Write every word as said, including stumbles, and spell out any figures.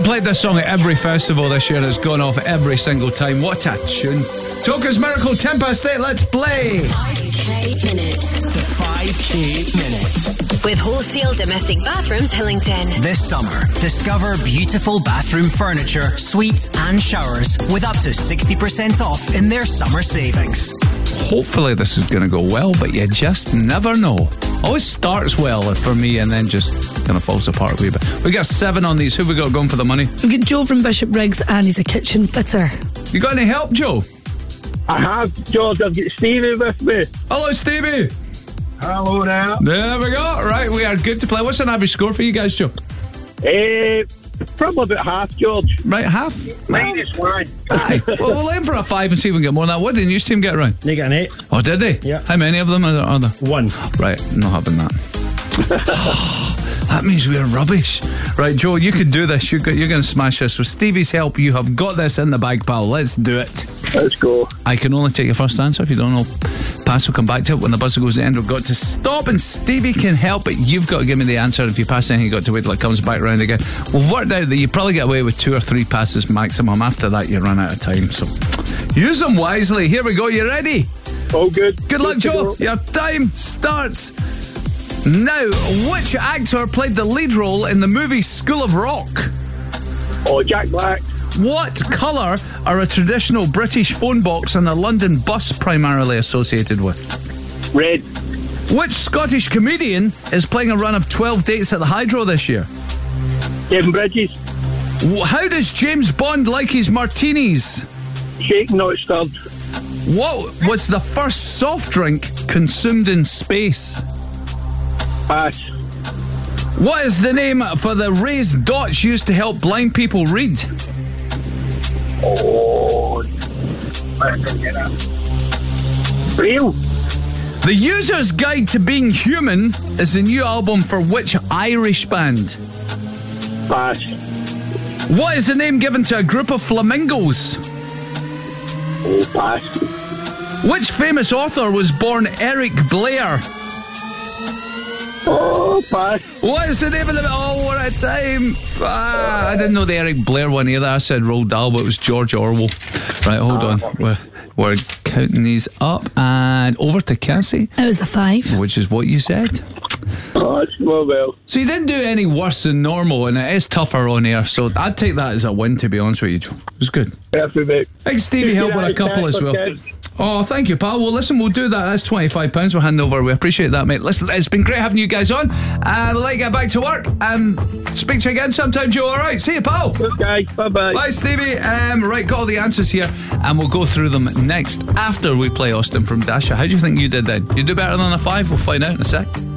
I've played this song at every festival this year and it's gone off every single time. What a tune. Joker's Miracle, ten past eight, let's play. five K Minute. The five K Minute. With Wholesale Domestic Bathrooms Hillington. This summer, discover beautiful bathroom furniture, suites and showers with up to sixty percent off in their summer savings. Hopefully this is going to go well, but you just never know. Always starts well for me and then just kind of falls apart a wee bit. We got seven on these. Who we got going for the money? We've got Joe from Bishop Briggs and he's a kitchen fitter. You got any help, Joe? I have, George. I've got Stevie with me. Hello, Stevie. Hello there. There we go. Right, we are good to play. What's an average score for you guys, Joe? Uh, probably about half, George. Right, half? Minus one. Aye. Well, we'll aim for a five and see if we can get more than that. What did the news team get around? They got an eight. Oh, did they? Yeah. How many of them are there? Are there? One. Right, not having that. That means we're rubbish. Right, Joe, you can do this. You're, you're going to smash this. With Stevie's help, you have got this in the bag, pal. Let's do it. Let's go. I can only take your first answer. If you don't know, pass will come back to it. When the buzzer goes to the end, we've got to stop, and Stevie can help, but you've got to give me the answer. If you pass anything, you've got to wait till it comes back round again. We've worked out that you probably get away with two or three passes maximum. After that, you run out of time. So use them wisely. Here we go. You ready? All good. Good luck, Joe. Your time starts now. Which actor played the lead role in the movie School of Rock? Oh, Jack Black. What colour are a traditional British phone box and a London bus primarily associated with? Red. Which Scottish comedian is playing a run of twelve dates at the Hydro this year? Kevin Bridges. How does James Bond like his martinis? Shaken, not stirred. What was the first soft drink consumed in space? Pass. What is the name for the raised dots used to help blind people read? Oh. Real. The User's Guide to Being Human is the new album for which Irish band? Pass. What is the name given to a group of flamingos? Oh, pass. Which famous author was born Eric Blair? Oh, pass. What is the name of the... Oh, what a time. Ah, I didn't know the Eric Blair one either. I said Roald Dahl, but it was George Orwell. Right, hold on. We're, we're counting these up. And over to Cassie. It was a five. Which is what you said. Oh, it's well, well. So you didn't do any worse than normal, and it is tougher on air, so I'd take that as a win, to be honest with you, Joe. It was good. Perfect, mate. Thanks, Stevie. Help with a couple as well. Oh, thank you, pal. Well, listen, we'll do that. That's twenty-five pounds we'll hand over. We appreciate that, mate. Listen, it's been great having you guys on. Uh, we'll let you get back to work. Um, speak to you again sometime, Joe. All right, see you, pal. Okay, bye-bye. Bye, Stevie. Um, right, got all the answers here, and we'll go through them next after we play Austin from Dasha. How do you think you did then? You do better than a five? We'll find out in a sec.